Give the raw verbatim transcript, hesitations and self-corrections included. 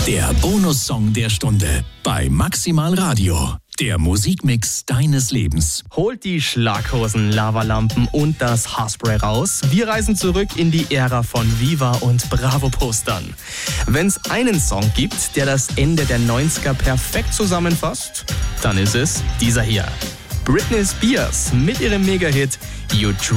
Der Bonussong der Stunde bei Maximal Radio. Der Musikmix deines Lebens. Holt die Schlaghosen, Lavalampen und das Haarspray raus. Wir reisen zurück in die Ära von Viva und Bravo-Postern. Wenn es einen Song gibt, der das Ende der neunziger perfekt zusammenfasst, dann ist es dieser hier. Britney Spears mit ihrem Mega-Hit You